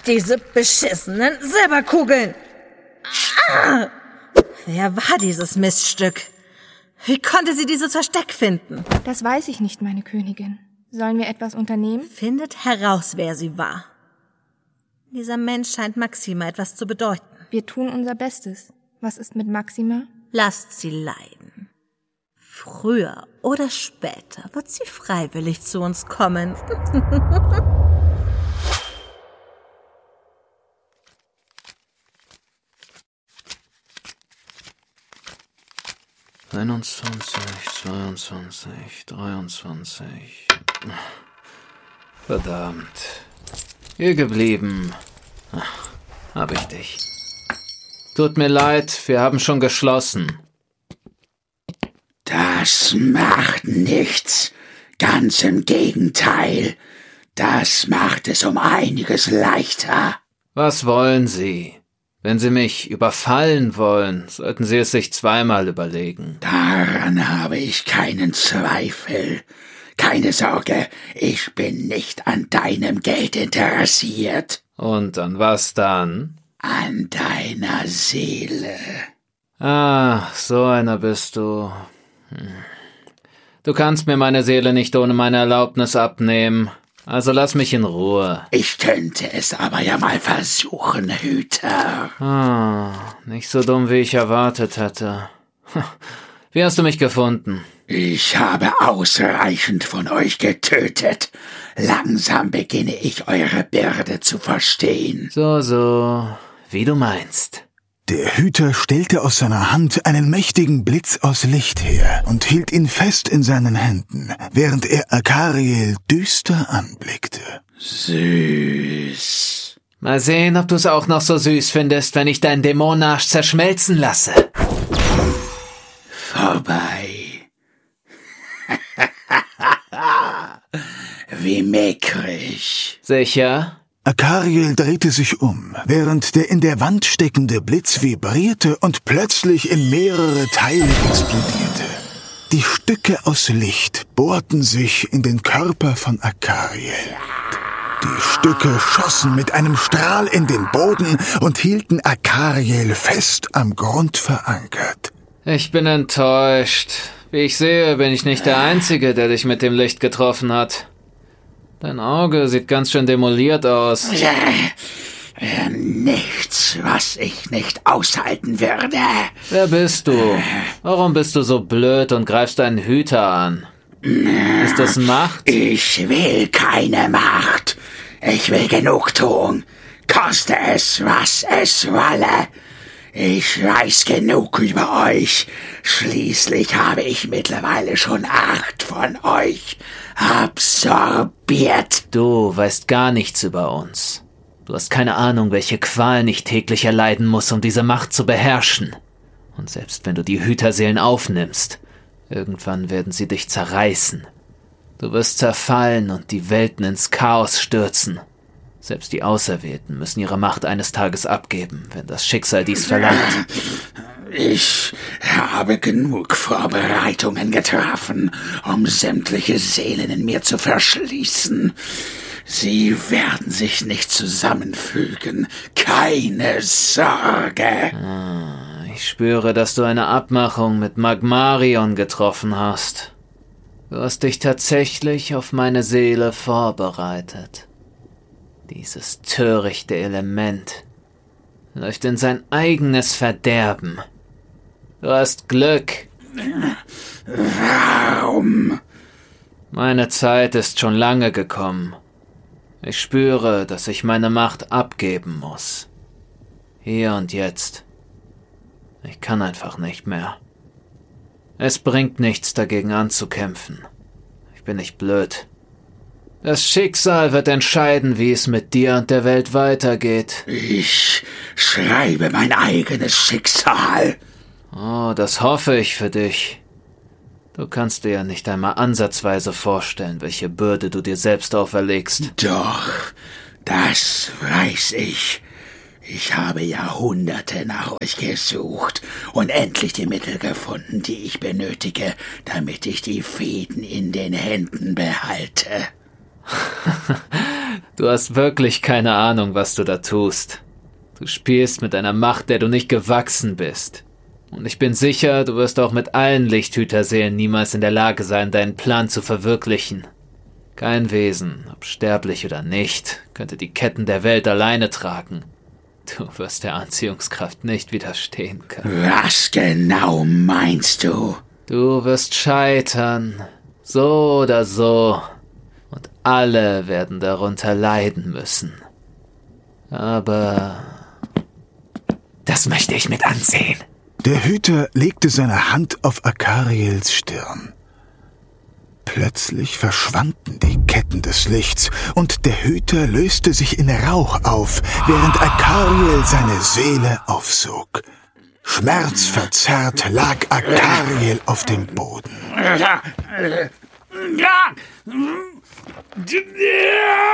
diese beschissenen Silberkugeln! Ah! Wer war dieses Miststück? Wie konnte sie dieses Versteck finden? Das weiß ich nicht, meine Königin. Sollen wir etwas unternehmen? Findet heraus, wer sie war. Dieser Mensch scheint Maxima etwas zu bedeuten. Wir tun unser Bestes. Was ist mit Maxima? Lasst sie leiden. Früher oder später wird sie freiwillig zu uns kommen. 21, 22, 23. Verdammt. Hier geblieben. Hab ich dich. Tut mir leid, wir haben schon geschlossen. Das macht nichts. Ganz im Gegenteil. Das macht es um einiges leichter. Was wollen Sie? Wenn Sie mich überfallen wollen, sollten Sie es sich zweimal überlegen. Daran habe ich keinen Zweifel. Keine Sorge, ich bin nicht an deinem Geld interessiert. Und an was dann? An deiner Seele. Ah, so einer bist du. Du kannst mir meine Seele nicht ohne meine Erlaubnis abnehmen. Also lass mich in Ruhe. Ich könnte es aber ja mal versuchen, Hüter. Nicht so dumm, wie ich erwartet hätte. Wie hast du mich gefunden? Ich habe ausreichend von euch getötet. Langsam beginne ich eure Bürde zu verstehen. So, wie du meinst. Der Hüter stellte aus seiner Hand einen mächtigen Blitz aus Licht her und hielt ihn fest in seinen Händen, während er Akariel düster anblickte. Süß. Mal sehen, ob du es auch noch so süß findest, wenn ich deinen Dämonenarsch zerschmelzen lasse. Vorbei. Wie mickrig. Sicher? Akariel drehte sich um, während der in der Wand steckende Blitz vibrierte und plötzlich in mehrere Teile explodierte. Die Stücke aus Licht bohrten sich in den Körper von Akariel. Die Stücke schossen mit einem Strahl in den Boden und hielten Akariel fest am Grund verankert. Ich bin enttäuscht. Wie ich sehe, bin ich nicht der Einzige, der dich mit dem Licht getroffen hat. Dein Auge sieht ganz schön demoliert aus. Nichts, was ich nicht aushalten würde. Wer bist du? Warum bist du so blöd und greifst einen Hüter an? Ist das Macht? Ich will keine Macht. Ich will Genugtuung. Koste es, was es wolle. Ich weiß genug über euch. Schließlich habe ich mittlerweile schon 8 von euch absorbiert. Du weißt gar nichts über uns. Du hast keine Ahnung, welche Qualen ich täglich erleiden muss, um diese Macht zu beherrschen. Und selbst wenn du die Hüterseelen aufnimmst, irgendwann werden sie dich zerreißen. Du wirst zerfallen und die Welten ins Chaos stürzen. Selbst die Auserwählten müssen ihre Macht eines Tages abgeben, wenn das Schicksal dies verlangt. Ich habe genug Vorbereitungen getroffen, um sämtliche Seelen in mir zu verschließen. Sie werden sich nicht zusammenfügen. Keine Sorge. Ich spüre, dass du eine Abmachung mit Magmarion getroffen hast. Du hast dich tatsächlich auf meine Seele vorbereitet. Dieses törichte Element läuft in sein eigenes Verderben. Du hast Glück. Warum? Meine Zeit ist schon lange gekommen. Ich spüre, dass ich meine Macht abgeben muss. Hier und jetzt. Ich kann einfach nicht mehr. Es bringt nichts, dagegen anzukämpfen. Ich bin nicht blöd. Das Schicksal wird entscheiden, wie es mit dir und der Welt weitergeht. Ich schreibe mein eigenes Schicksal. Oh, das hoffe ich für dich. Du kannst dir ja nicht einmal ansatzweise vorstellen, welche Bürde du dir selbst auferlegst. Doch, das weiß ich. Ich habe Jahrhunderte nach euch gesucht und endlich die Mittel gefunden, die ich benötige, damit ich die Fäden in den Händen behalte. Du hast wirklich keine Ahnung, was du da tust. Du spielst mit einer Macht, der du nicht gewachsen bist. Und ich bin sicher, du wirst auch mit allen Lichthüterseelen niemals in der Lage sein, deinen Plan zu verwirklichen. Kein Wesen, ob sterblich oder nicht, könnte die Ketten der Welt alleine tragen. Du wirst der Anziehungskraft nicht widerstehen können. Was genau meinst du? Du wirst scheitern, so oder so, und alle werden darunter leiden müssen. Aber das möchte ich mit ansehen. Der Hüter legte seine Hand auf Akariels Stirn. Plötzlich verschwanden die Ketten des Lichts und der Hüter löste sich in Rauch auf, während Akariel seine Seele aufsog. Schmerzverzerrt lag Akariel auf dem Boden.